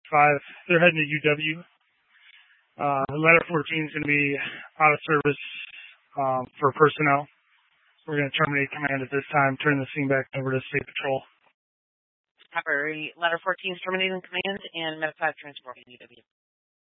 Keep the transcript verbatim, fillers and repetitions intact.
five, they're heading to U W. Uh, letter fourteen is going to be out of service um, for personnel. We're going to terminate command at this time, turn the scene back over to State Patrol. Copy. Letter fourteen is terminating command and Med five transporting U W.